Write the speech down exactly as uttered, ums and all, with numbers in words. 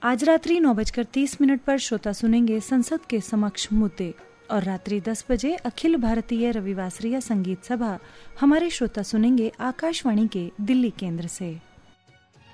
आज रात्रि नौ बजकर तीस मिनट पर श्रोता सुनेंगे संसद के समक्ष मुद्दे और रात्रि दस बजे अखिल भारतीय रविवासरीय संगीत सभा हमारे श्रोता सुनेंगे आकाशवाणी के दिल्ली केंद्र से।